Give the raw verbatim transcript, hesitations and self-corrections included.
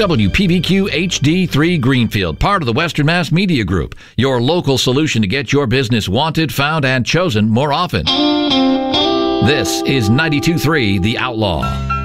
W P B Q H D three Greenfield, part of the Western Mass Media Group, your local solution to get your business wanted, found, and chosen more often. This is ninety-two point three The Outlaw.